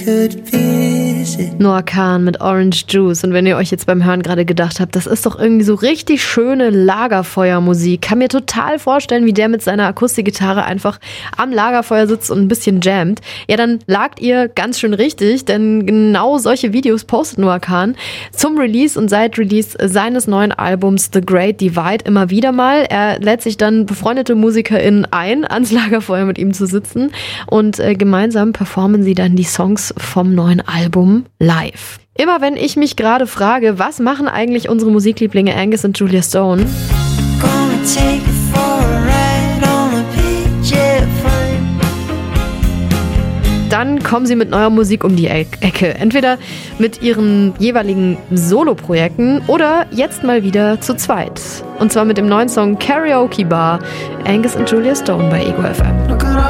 Noah Kahan mit Orange Juice. Und wenn ihr euch jetzt beim Hören gerade gedacht habt, das ist doch irgendwie so richtig schöne Lagerfeuermusik. Kann mir total vorstellen, wie der mit seiner Akustikgitarre einfach am Lagerfeuer sitzt und ein bisschen jammt. Ja, dann lagt ihr ganz schön richtig, denn genau solche Videos postet Noah Kahan zum Release und seit Release seines neuen Albums The Great Divide immer wieder mal. Er lädt sich dann befreundete MusikerInnen ein, ans Lagerfeuer mit ihm zu sitzen und gemeinsam performen sie dann die Songs vom neuen Album live. Immer wenn ich mich gerade frage, was machen eigentlich unsere Musiklieblinge Angus und Julia Stone, dann kommen sie mit neuer Musik um die Ecke. Entweder mit ihren jeweiligen Solo-Projekten oder jetzt mal wieder zu zweit. Und zwar mit dem neuen Song Karaoke Bar, Angus und Julia Stone bei Ego FM.